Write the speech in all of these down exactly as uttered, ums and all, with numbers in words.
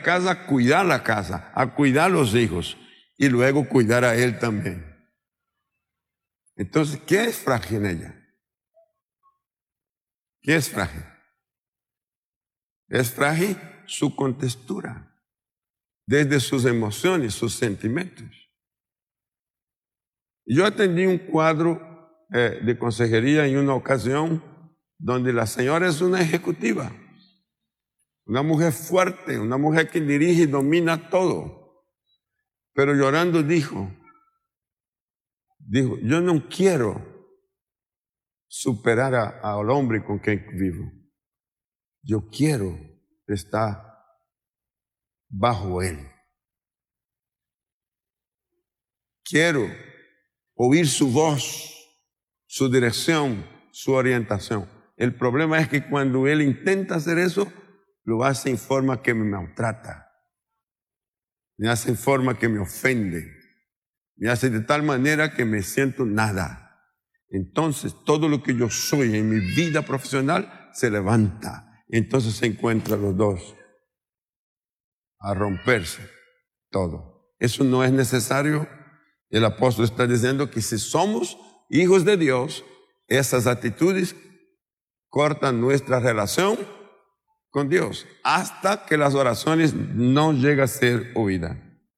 la casa a cuidar la casa, a cuidar a los hijos y luego cuidar a él también. Entonces, ¿qué es frágil en ella? ¿Qué es frágil? Es frágil su contextura, desde sus emociones, sus sentimientos. Yo atendí un cuadro eh, de consejería en una ocasión donde la señora es una ejecutiva, una mujer fuerte, una mujer que dirige y domina todo. Pero llorando dijo, dijo, yo no quiero superar a, al hombre con quien vivo. Yo quiero estar bajo él. Quiero oír su voz, su dirección, su orientación. El problema es que cuando él intenta hacer eso, lo hace en forma que me maltrata, me hace en forma que me ofende, me hace de tal manera que me siento nada. Entonces todo lo que yo soy en mi vida profesional se levanta. Entonces se encuentran los dos a romperse todo. Eso no es necesario. El apóstol está diciendo que si somos hijos de Dios, esas actitudes cortan nuestra relación con Dios hasta que las oraciones no lleguen a ser oídas.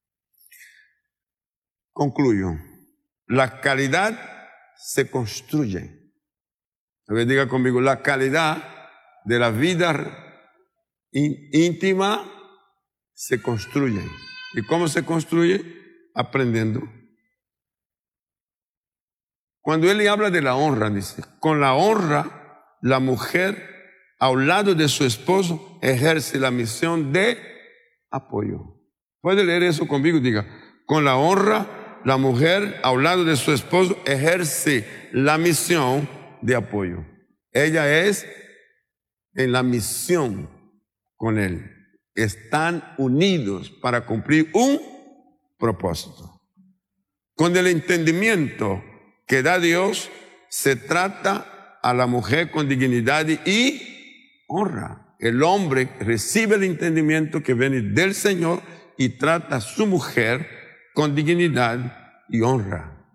Concluyo. La calidad se construye. A ver, diga conmigo, la calidad de la vida íntima se construye. ¿Y cómo se construye? Aprendiendo. Cuando él le habla de la honra, dice, con la honra, la mujer al lado de su esposo ejerce la misión de apoyo. ¿Puede leer eso conmigo? Diga, con la honra, la mujer al lado de su esposo ejerce la misión de apoyo. Ella es en la misión con él. Están unidos para cumplir un propósito. Con el entendimiento que da Dios, se trata a la mujer con dignidad y honra. El hombre recibe el entendimiento que viene del Señor y trata a su mujer con dignidad y honra.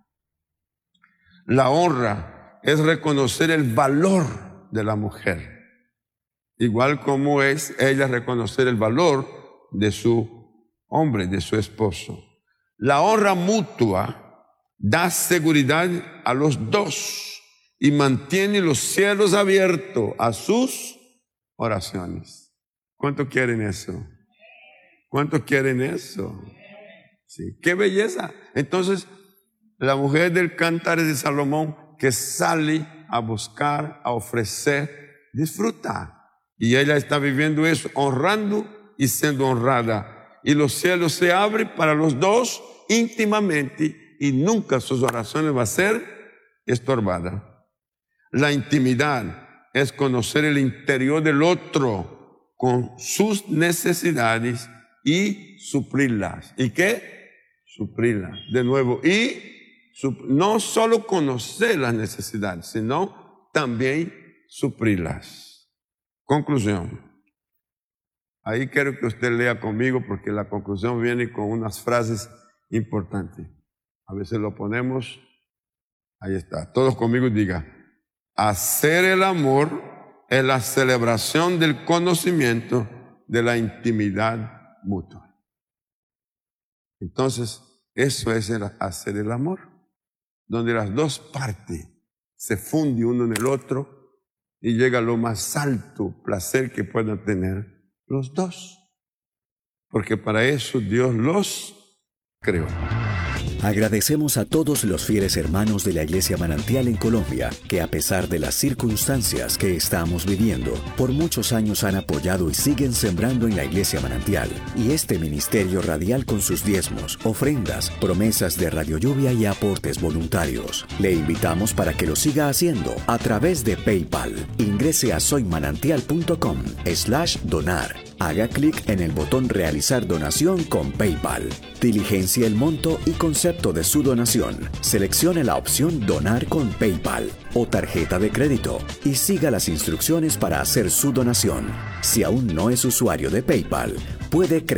La honra es reconocer el valor de la mujer, igual como es ella reconocer el valor de su hombre, de su esposo. La honra mutua da seguridad a los dos y mantiene los cielos abiertos a sus oraciones. ¿Cuántos quieren eso? ¿Cuántos quieren eso? Sí, qué belleza. Entonces, la mujer del Cantares de Salomón que sale a buscar, a ofrecer, disfruta. Y ella está viviendo eso, honrando y siendo honrada. Y los cielos se abren para los dos íntimamente y nunca sus oraciones van a ser estorbadas. La intimidad es conocer el interior del otro con sus necesidades y suplirlas. ¿Y qué? Suplirlas. De nuevo, y no solo conocer las necesidades, sino también suplirlas. Conclusión. Ahí quiero que usted lea conmigo porque la conclusión viene con unas frases importantes. A veces lo ponemos, ahí está. Todos conmigo diga, hacer el amor es la celebración del conocimiento de la intimidad mutua. Entonces, eso es el hacer el amor, donde las dos partes se funden uno en el otro y llega a lo más alto placer que puedan tener los dos. Porque para eso Dios los creó. Agradecemos a todos los fieles hermanos de la Iglesia Manantial en Colombia, que a pesar de las circunstancias que estamos viviendo, por muchos años han apoyado y siguen sembrando en la Iglesia Manantial y este ministerio radial con sus diezmos, ofrendas, promesas de Radio Lluvia y aportes voluntarios. Le invitamos para que lo siga haciendo a través de PayPal. Ingrese a soymanantial.com slash donar. Haga clic en el botón Realizar donación con PayPal. Diligencia el monto y concepto de su donación. Seleccione la opción Donar con PayPal o tarjeta de crédito y siga las instrucciones para hacer su donación. Si aún no es usuario de PayPal, puede crear